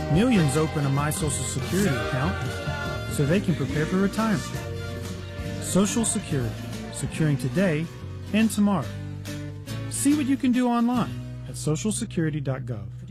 Millions open a My Social Security account so they can prepare for retirement. Social Security, securing today and tomorrow. See what you can do online at socialsecurity.gov.